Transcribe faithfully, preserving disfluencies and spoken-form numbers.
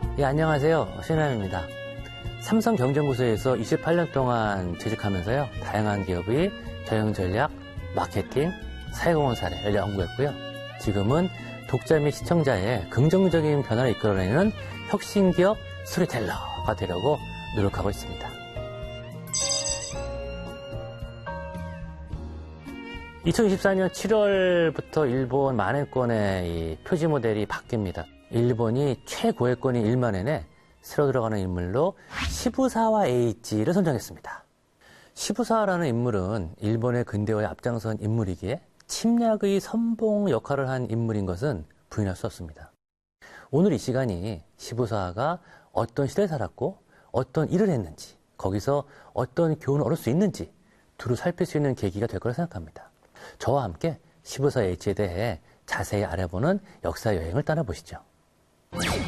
예, 안녕하세요. 신하입니다. 삼성경쟁부서에서 이십팔 년 동안 재직하면서요. 다양한 기업의 경영 전략, 마케팅, 사회공헌 사례를 연구했고요. 지금은 독자 및 시청자의 긍정적인 변화를 이끌어내는 혁신기업 스토리텔러가 되려고 노력하고 있습니다. 이천이십사 년 칠월부터 일본 만엔권의 이 표지 모델이 바뀝니다. 일본이 최고액권인 일만엔에 새로 들어가는 인물로 시부사와 에이치를 선정했습니다. 시부사라는 인물은 일본의 근대화에 앞장선 인물이기에 침략의 선봉 역할을 한 인물인 것은 부인할 수 없습니다. 오늘 이 시간이 시부사가 어떤 시대에 살았고 어떤 일을 했는지, 거기서 어떤 교훈을 얻을 수 있는지 두루 살필 수 있는 계기가 될 거라 생각합니다. 저와 함께 시부사 에이치에 대해 자세히 알아보는 역사 여행을 떠나보시죠.